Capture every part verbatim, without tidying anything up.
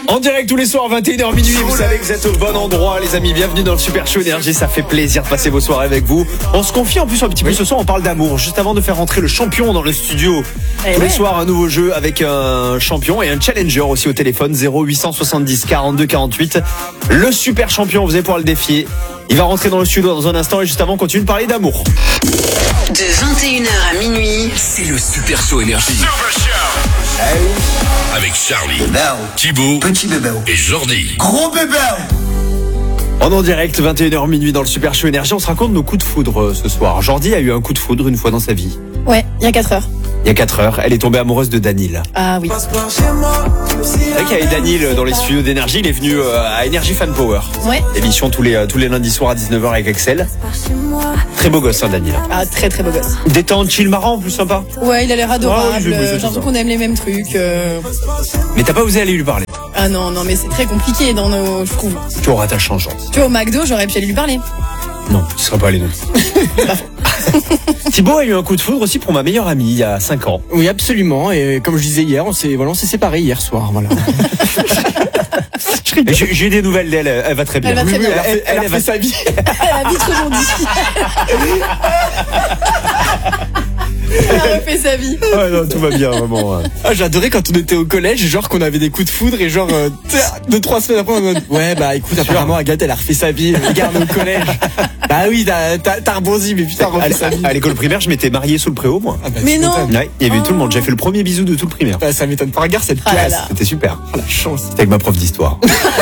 En direct tous les soirs, vingt et une heures minuit, vous savez que vous êtes au bon endroit les amis, bienvenue dans le Super Show Énergie, ça fait plaisir de passer vos soirées avec vous. On se confie en plus un petit peu, oui. Ce soir on parle d'amour, juste avant de faire rentrer le champion dans le studio. Et tous ouais. les soirs un nouveau jeu avec un champion et un challenger aussi au téléphone, zéro huit cent soixante-dix quarante-deux quarante-huit. Le super champion, vous allez pouvoir le défier. Il va rentrer dans le studio dans un instant et juste avant on continue de parler d'amour. De vingt et une heures à minuit, c'est le Super Show Énergie. Avec Charlie, Thibaut, Petit bébé et Jordi. Gros bébé. On est en direct, vingt et une heures minuit dans le Super Show Énergie. On se raconte nos coups de foudre ce soir. Jordi a eu un coup de foudre une fois dans sa vie. Ouais, il y a quatre heures. Il y a quatre heures, elle est tombée amoureuse de Danil. Ah oui. C'est vrai qu'il y avait Danil dans les studios d'Énergie. Il est venu à Énergie Fan Power. Ouais. Émission tous les, tous les lundis soirs à dix-neuf heures avec Axel. Très beau gosse, hein, Danil. Ah, très très beau gosse. Détente, chill, marrant, plus sympa. Ouais, il a l'air adorable. Ah, oui, J'ai l'impression qu'on aime les mêmes trucs. Euh... Mais t'as pas osé aller lui parler? Ah non, non, mais c'est très compliqué dans nos, je trouve. Tu auras ta chance, Jordi. Tu vois, au McDo, j'aurais pu aller lui parler. Non, tu seras pas allé non. Thibaut a eu un coup de foudre aussi pour ma meilleure amie il y a cinq ans. Oui, absolument. Et comme je disais hier, on s'est voilà, on s'est séparés hier soir. Voilà. J'ai, j'ai eu des nouvelles d'elle. Elle va très bien. Elle va très bien. Elle, elle, elle, elle, elle a fait sa vie. Elle a vite rebondi. Elle a refait sa vie. Ouais, non, tout va bien, vraiment. Ah, j'adorais quand on était au collège, genre qu'on avait des coups de foudre et genre euh, deux trois semaines après on mode ouais bah écoute apparemment Agathe elle a refait sa vie, regarde au collège. Bah oui t'as, t'as, t'as rebondi mais putain refait sa vie. À l'école primaire je m'étais marié sous le préau moi. Ah bah, mais non. Ouais, il y avait oh. tout le monde. J'ai fait le premier bisou de tout le primaire. Bah, ça m'étonne pas. Regarde cette ah classe. C'était super. Oh, la chance. C'était avec ma prof d'histoire.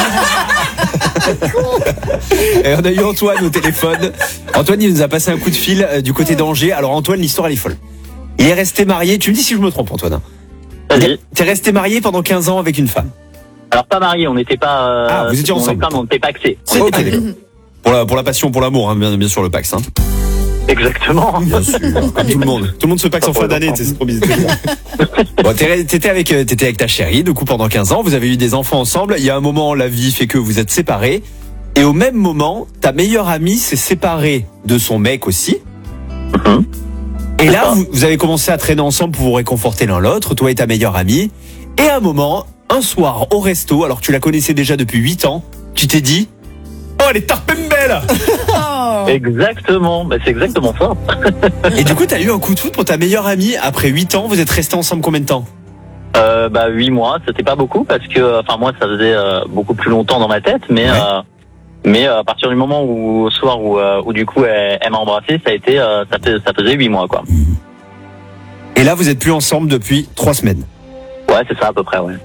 Et on a eu Antoine au téléphone. Antoine il nous a passé un coup de fil euh, du côté d'Angers. Alors Antoine l'histoire elle est folle. Il est resté marié, tu me dis si je me trompe Antoine. Vas-y. T'es resté marié pendant quinze ans avec une femme. Alors pas marié, on n'était pas... Euh, ah, vous étiez ensemble. On n'était pas paxés. C'est ok, d'accord. Pour la, pour la passion, pour l'amour, hein, bien, bien sûr le pax. Hein. Exactement. Bien sûr, comme tout le monde. Tout le monde se paxe en fin d'année, c'est trop bizarre. Bon, t'étais avec, t'étais avec ta chérie, du coup pendant quinze ans, vous avez eu des enfants ensemble. Il y a un moment, la vie fait que vous êtes séparés. Et au même moment, ta meilleure amie s'est séparée de son mec aussi. Mm-hmm. Et là, vous, vous avez commencé à traîner ensemble pour vous réconforter l'un l'autre, toi et ta meilleure amie. Et à un moment, un soir, au resto, alors que tu la connaissais déjà depuis huit ans, tu t'es dit « Oh, elle est tarpembelle !» Oh. Exactement, bah, c'est exactement ça. Et du coup, t'as eu un coup de foudre pour ta meilleure amie. Après huit ans, vous êtes restés ensemble combien de temps? euh, Bah huit mois, c'était pas beaucoup parce que, enfin moi, ça faisait euh, beaucoup plus longtemps dans ma tête, mais... Ouais. Euh, Mais euh, à partir du moment où au soir où, euh, où du coup elle, elle m'a embrassé, ça a été euh, ça, fait, ça faisait huit mois quoi. Et là vous êtes plus ensemble depuis trois semaines. Ouais c'est ça à peu près ouais.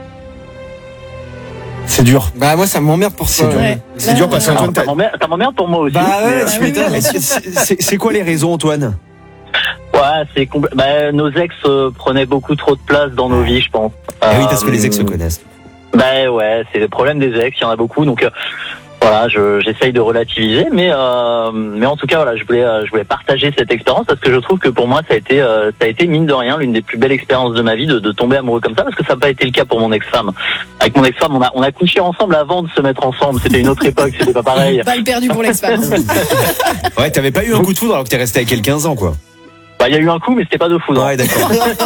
C'est dur. Bah moi ça m'emmerde pour ça. C'est dur, ouais. c'est dur parce qu'Antoine ça m'emmerde, ça m'emmerde pour moi aussi. Bah ouais, mais, tu m'étonnes. C'est, c'est, c'est quoi les raisons Antoine? Ouais c'est compl- bah, nos ex euh, prenaient beaucoup trop de place dans nos vies je pense. Euh, oui parce que les ex se connaissent. Bah ouais c'est le problème des ex, il y en a beaucoup donc. Euh, Voilà, je, j'essaye de relativiser, mais euh, mais en tout cas, voilà, je voulais euh, je voulais partager cette expérience parce que je trouve que pour moi, ça a été euh, ça a été mine de rien l'une des plus belles expériences de ma vie de, de tomber amoureux comme ça, parce que ça n'a pas été le cas pour mon ex-femme. Avec mon ex-femme, on a on a couché ensemble avant de se mettre ensemble. C'était une autre époque, c'était pas pareil. Balle perdue pour l'ex-femme. Ouais, t'avais pas eu un coup de foudre alors que t'es resté avec elle quinze ans, quoi. Bah, il y a eu un coup, mais c'était pas de foudre. Ouais, d'accord.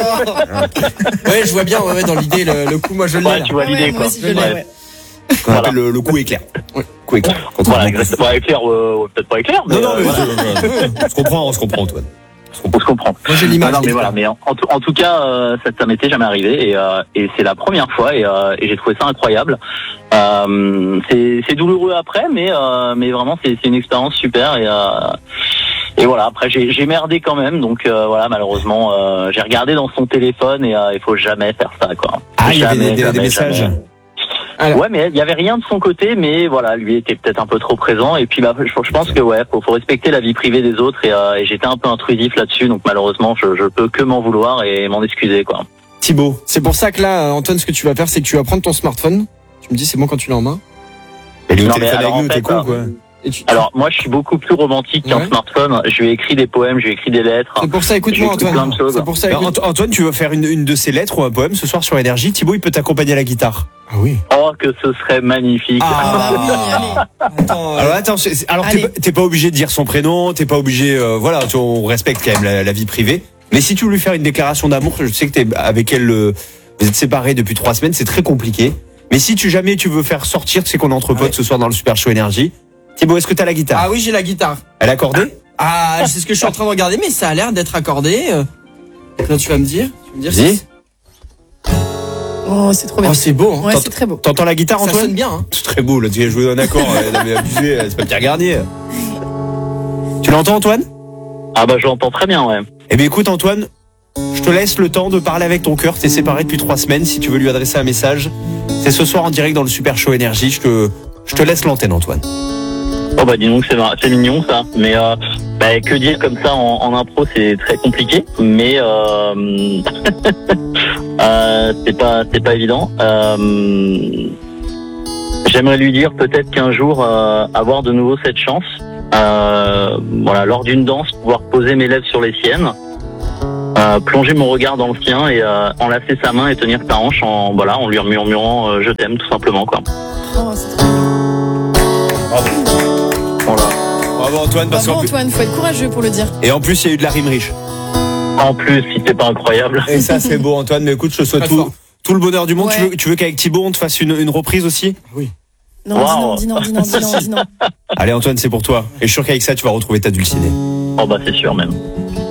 Ouais, je vois bien, ouais, ouais dans l'idée, le, le coup, moi je l'ai. Ouais, tu vois l'idée, ouais, quoi. Moi aussi, je l'ai, ouais. On voilà. appelle le, le coup éclair. Ouais. Coup éclair. Voilà, exactement. Éclair, euh, peut-être pas éclair, mais. Non, non, mais euh, voilà. on se comprend, on se comprend, Antoine. On se comprend. Moi j'ai l'image. Ah non, mais voilà, mais en, en, tout, en tout cas, euh, ça, ça m'était jamais arrivé et, euh, et c'est la première fois et, euh, et j'ai trouvé ça incroyable. Euh, c'est, c'est douloureux après, mais euh, mais vraiment c'est, c'est une expérience super et. Euh, Et voilà, après j'ai, j'ai merdé quand même, donc euh, voilà, malheureusement, euh, j'ai regardé dans son téléphone et euh, il faut jamais faire ça, quoi. Ah, il y avait jamais, des, des, jamais, des messages. Jamais. Alors. Ouais, mais il y avait rien de son côté, mais voilà, lui était peut-être un peu trop présent. Et puis, bah, je, je pense que ouais, faut, faut respecter la vie privée des autres. Et, euh, et j'étais un peu intrusif là-dessus, donc malheureusement, je, je peux que m'en vouloir et m'en excuser, quoi. Thibaut, c'est pour ça que là, Antoine, ce que tu vas faire, c'est que tu vas prendre ton smartphone. Tu me dis, c'est bon quand tu l'as en main. Et lui au non, téléphone avec nous, t'es con, quoi. Et tu, tu... Alors moi je suis beaucoup plus romantique qu'un ouais. smartphone. Je lui ai écrit des poèmes, je lui ai écrit des lettres. C'est pour ça, écoute-moi Antoine. C'est pour ça, écoute... Antoine, tu veux faire une, une de ces lettres ou un poème ce soir sur Énergie. Thibaut, il peut t'accompagner à la guitare. Ah oui. Oh que ce serait magnifique. Ah oui, allez. Attends, alors attends, alors t'es, t'es pas obligé de dire son prénom, t'es pas obligé, euh, voilà, on respecte quand même la, la vie privée. Mais si tu veux lui faire une déclaration d'amour, je sais que t'es avec elle, euh, vous êtes séparés depuis trois semaines, c'est très compliqué. Mais si tu jamais tu veux faire sortir, c'est qu'on est entre potes Ouais. ce soir dans le Super Show Énergie. Thibaut, est-ce que t'as la guitare? Ah oui, j'ai la guitare. Elle est accordée? Ah, c'est ce que je suis en train de regarder, mais ça a l'air d'être accordé. Euh, Là, tu vas me dire. Tu vas me dire Vas-y. si- Oh, c'est trop bien. Oh, c'est beau. Hein. Ouais, c'est très beau. T'entends la guitare, Ça Antoine? sonne bien. Hein. C'est très beau, là, tu as joué un accord, euh, elle avait abusé, euh, c'est pas Pierre Garnier. Tu l'entends, Antoine? Ah bah je l'entends très bien, ouais. Eh bien, écoute, Antoine, je te laisse le temps de parler avec ton cœur. T'es séparé depuis trois semaines. Si tu veux lui adresser un message, c'est ce soir en direct dans le Super Show Énergie. Je te, je te laisse l'antenne, Antoine. Oh bah dis donc c'est mar- c'est mignon ça, mais euh, bah, que dire comme ça en, en impro c'est très compliqué, mais euh, euh, c'est pas c'est pas évident. Euh, j'aimerais lui dire peut-être qu'un jour euh, avoir de nouveau cette chance, euh, voilà lors d'une danse pouvoir poser mes lèvres sur les siennes, euh, plonger mon regard dans le sien et euh, enlacer sa main et tenir sa hanche en voilà en lui murmurant euh, je t'aime tout simplement quoi. Oh, c'est trop bien. Bravo. Voilà. Bravo, Antoine, parce Bravo qu'en plus, Antoine, faut être courageux pour le dire. et en plus, il y a eu de la rime riche. En plus si c'est pas incroyable. Et ça, c'est beau, Antoine. Mais écoute, je te souhaite Très tout, fort. tout le bonheur du monde. Ouais. Tu veux, tu veux qu'avec Thibaut, on te fasse une, une reprise aussi? Oui. Non, Wow. dis non, dis non, dis non, dis non, dis non. Allez, Antoine, c'est pour toi. Et je suis sûr qu'avec ça, tu vas retrouver ta dulcinée. Oh bah c'est sûr même.